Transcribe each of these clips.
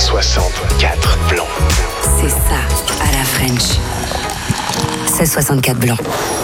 64 blancs. C'est ça, à la French. C'est 64 blancs.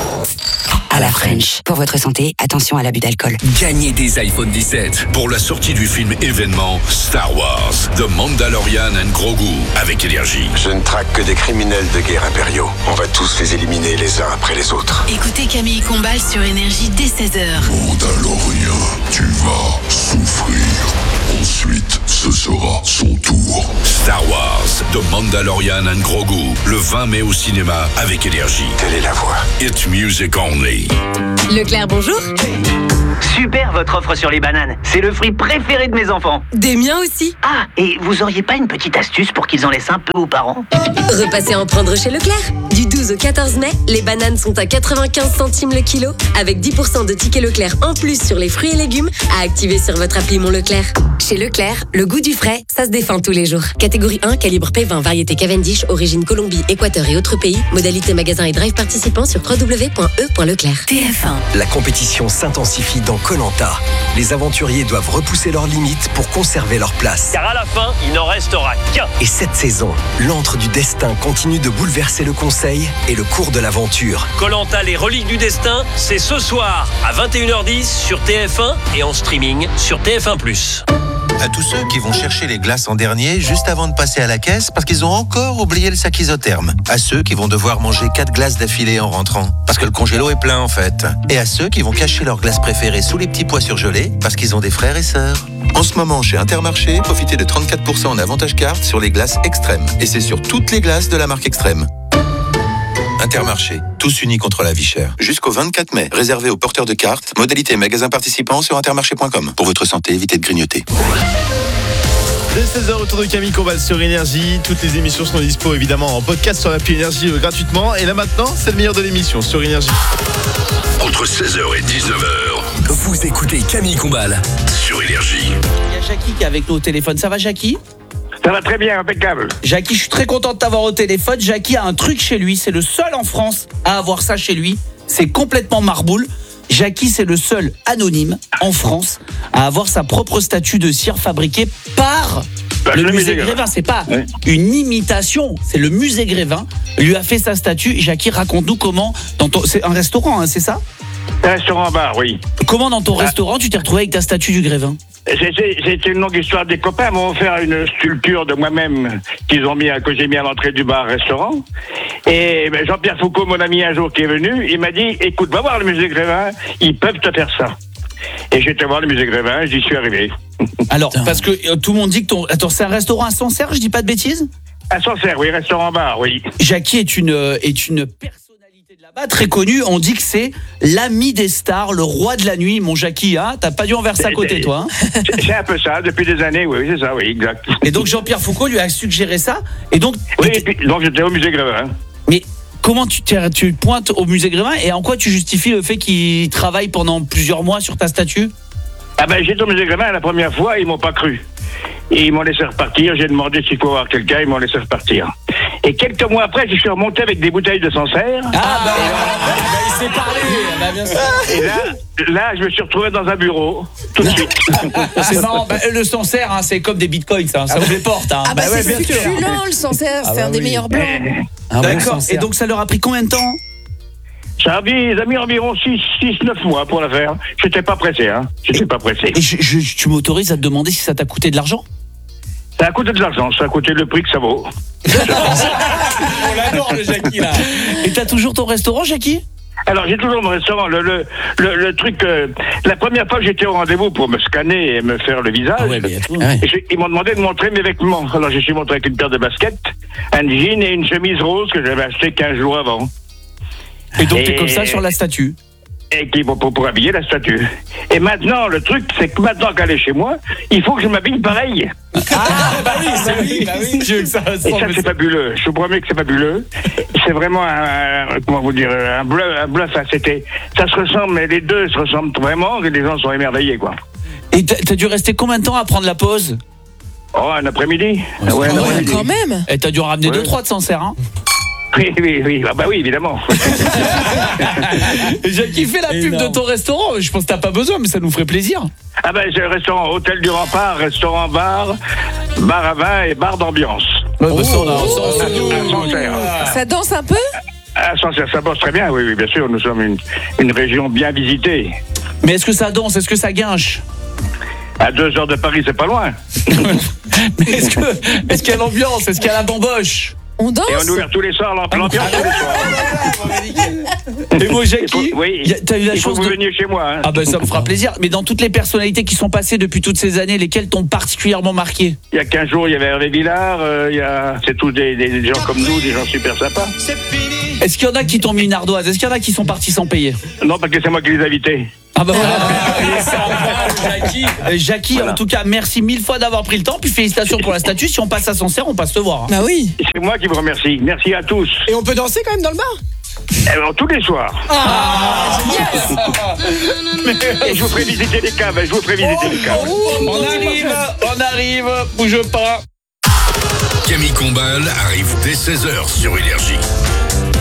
À la French. Pour votre santé, attention à l'abus d'alcool. Gagnez des iPhone 17 pour la sortie du film événement Star Wars, The Mandalorian and Grogu avec Énergie. Je ne traque que des criminels de guerre impériaux. On va tous les éliminer les uns après les autres. Écoutez Camille Combal sur Énergie dès 16h. Mandalorien, tu vas souffrir. Ensuite, ce sera son tour. Star Wars, The Mandalorian and Grogu, le 20 mai au cinéma avec Énergie. Telle est la voie. It's music only. Leclerc, bonjour. Super votre offre sur les bananes. C'est le fruit préféré de mes enfants. Des miens aussi. Ah, et vous auriez pas une petite astuce pour qu'ils en laissent un peu aux parents? Repassez en prendre chez Leclerc. Du 12 au 14 mai, les bananes sont à 95 centimes le kilo, avec 10% de tickets Leclerc en plus sur les fruits et légumes à activer sur votre appli Mon Leclerc. Chez Leclerc, le goût du frais, ça se défend tous les jours. Catégorie 1, calibre P20, variété Cavendish, origine Colombie, Équateur et autres pays. Modalité magasin et drive participants sur www.e.leclerc. TF1. La compétition s'intensifie dans Koh-Lanta. Les aventuriers doivent repousser leurs limites pour conserver leur place. Car à la fin, il n'en restera qu'un. Et cette saison, l'antre du destin continue de bouleverser le conseil et le cours de l'aventure. Koh-Lanta, les reliques du destin, c'est ce soir à 21h10 sur TF1 et en streaming sur TF1+. À tous ceux qui vont chercher les glaces en dernier juste avant de passer à la caisse parce qu'ils ont encore oublié le sac isotherme. À ceux qui vont devoir manger 4 glaces d'affilée en rentrant parce que le congélo est plein en fait. Et à ceux qui vont cacher leurs glaces préférées sous les petits pois surgelés parce qu'ils ont des frères et sœurs. En ce moment, chez Intermarché, profitez de 34% en avantage carte sur les glaces extrêmes. Et c'est sur toutes les glaces de la marque Extrême. Intermarché, tous unis contre la vie chère. Jusqu'au 24 mai, réservé aux porteurs de cartes. Modalité magasin participant sur intermarché.com. Pour votre santé, évitez de grignoter. Dès 16h, autour de Camille Combal sur Énergie. Toutes les émissions sont dispo évidemment en podcast sur l'appli Énergie gratuitement. Et là maintenant, c'est le meilleur de l'émission sur Énergie. Entre 16h et 19h, Vous écoutez Camille Combal sur Énergie. Il y a Jackie qui est avec nous au téléphone. Ça va, Jackie ? Ça va très bien, impeccable. Jackie, je suis très content de t'avoir au téléphone. Jackie a un truc chez lui. C'est le seul en France à avoir ça chez lui. C'est complètement marboule. Jackie, c'est le seul anonyme en France à avoir sa propre statue de cire fabriquée par le musée Grévin. C'est pas une imitation, c'est le musée Grévin lui a fait sa statue. Jackie, raconte-nous comment c'est un restaurant, hein, c'est ça ? Un restaurant-bar, oui. Comment dans ton restaurant tu t'es retrouvé avec ta statue du Grévin ? C'était une longue histoire. Des copains m'ont offert une sculpture de moi-même que j'ai mis à l'entrée du bar-restaurant. Et Jean-Pierre Foucault, mon ami, un jour qui est venu, il m'a dit, écoute, va voir le musée Grévin, ils peuvent te faire ça. Et j'étais voir le musée Grévin, j'y suis arrivé. Alors, parce que tout le monde dit que Attends, c'est un restaurant à Sancerre, je dis pas de bêtises ? À Sancerre, oui, restaurant-bar, oui. Jackie est une personnalité de là-bas très connue. On dit que c'est l'ami des stars, le roi de la nuit. Mon Jackie, hein, t'as pas dû en verser à côté, toi. Hein. C'est un peu ça, depuis des années, oui, c'est ça, oui, exact. Et donc Jean-Pierre Foucault lui a suggéré ça. Et donc, oui, et puis, donc j'étais au musée Grévin. Mais comment tu pointes au musée Grévin et en quoi tu justifies le fait qu'il travaille pendant plusieurs mois sur ta statue ? J'étais au musée Grévin la première fois, ils m'ont pas cru. Et ils m'ont laissé repartir, j'ai demandé s'il faut voir quelqu'un, ils m'ont laissé repartir. Et quelques mois après, je suis remonté avec des bouteilles de Sancerre. Il s'est parlé, bien sûr. Et là, je me suis retrouvé dans un bureau, tout de suite. C'est marrant, le Sancerre, hein, c'est comme des bitcoins, ça ouvre les portes. Hein. C'est succulent, le Sancerre, c'est un des meilleurs blancs. D'accord, et donc ça leur a pris combien de temps ? Ça a mis environ 6-9 mois pour la faire. J'étais pas pressé, hein. Et tu m'autorises à te demander si ça t'a coûté de l'argent ? Ça a coûté de l'argent, ça a coûté le prix que ça vaut. On l'adore, le Jackie, là. Et t'as toujours ton restaurant, Jackie ? Alors, j'ai toujours mon restaurant. Le truc, la première fois que j'étais au rendez-vous pour me scanner et me faire le visage, ils m'ont demandé de montrer mes vêtements. Alors, je suis montré avec une paire de baskets, un jean et une chemise rose que j'avais acheté 15 jours avant. Et donc, t'es comme ça sur la statue ? Et qui pour habiller la statue. Et maintenant, le truc, c'est que maintenant qu'elle est chez moi, il faut que je m'habille pareil. Oui, c'est oui. Et ça, c'est fabuleux. Je vous promets que c'est fabuleux. C'est vraiment un bluff. Ça se ressemble, mais les deux se ressemblent vraiment, et les gens sont émerveillés, quoi. Et t'as dû rester combien de temps à prendre la pause ? Oh, un après-midi. Quand même. Et t'as dû en ramener 2-3 de Sancerre, hein ? Oui. Ah bah oui, évidemment. Jackie, fais la pub de ton restaurant. Je pense que t'as pas besoin, mais ça nous ferait plaisir. Ah ben j'ai le restaurant Hôtel du Rempart, restaurant bar à vin et bar d'ambiance. Ça danse un peu? Ça bosse très bien, oui, bien sûr. Nous sommes une région bien visitée. Mais est-ce que ça danse? Est-ce que ça guinche? À 2 heures de Paris, c'est pas loin. Mais est-ce qu'il y a l'ambiance? Est-ce qu'il y a la bamboche? On danse? Et on est ouvert tous les soirs, l'ambiance tous les soirs. Et moi, Jackie, t'as eu la chance que vous veniez chez moi. Hein. Ah ben ça me fera plaisir. Mais dans toutes les personnalités qui sont passées depuis toutes ces années, lesquelles t'ont particulièrement marqué? Il y a 15 jours, il y avait Hervé Villard. C'est tous des gens comme nous, des gens super sympas. Est-ce qu'il y en a qui t'ont mis une ardoise? Est-ce qu'il y en a qui sont partis sans payer? Non, parce que c'est moi qui les ai invités. Ah bah voilà. Jackie, voilà. En tout cas, merci 1000 fois d'avoir pris le temps. Puis félicitations pour la statue. Si on passe à Sancerre, on passe te voir. Bah oui. C'est moi qui vous remercie. Merci à tous. Et on peut danser quand même dans le bar? Tous les soirs. Et je vous ferai visiter les caves. On arrive, bouge pas. Camille Combal arrive dès 16h sur Énergie.